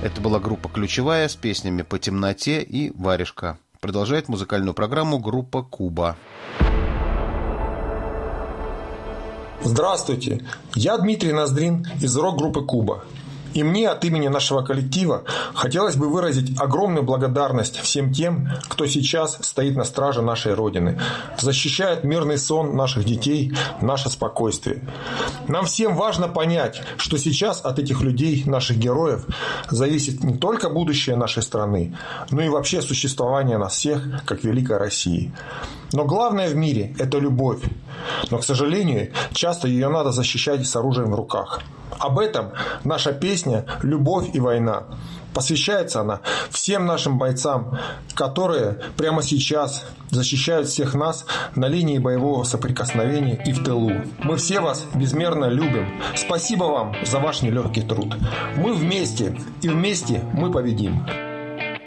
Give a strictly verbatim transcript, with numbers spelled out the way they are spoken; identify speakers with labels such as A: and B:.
A: Это была группа «Ключевая» с песнями «По темноте» и «Варежка». Продолжает музыкальную программу группа «Куба».
B: Здравствуйте, я Дмитрий Ноздрин из рок-группы «Куба». И мне от имени нашего коллектива хотелось бы выразить огромную благодарность всем тем, кто сейчас стоит на страже нашей Родины, защищает мирный сон наших детей, наше спокойствие. Нам всем важно понять, что сейчас от этих людей, наших героев, зависит не только будущее нашей страны, но и вообще существование нас всех, как великой России. Но главное в мире – это любовь. Но, к сожалению, часто ее надо защищать с оружием в руках. Об этом наша песня «Любовь и война». Посвящается она всем нашим бойцам, которые прямо сейчас защищают всех нас на линии боевого соприкосновения и в тылу. Мы все вас безмерно любим. Спасибо вам за ваш нелегкий труд. Мы вместе, и вместе мы победим.